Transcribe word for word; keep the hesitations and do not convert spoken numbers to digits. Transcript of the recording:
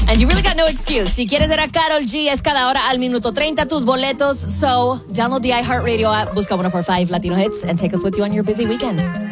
And you really got no excuse. Si quieres ver a Karol G, es cada hora al minuto treinta tus boletos. So download the iHeartRadio app, busca one oh four five Latino Hits, and take us with you on your busy weekend.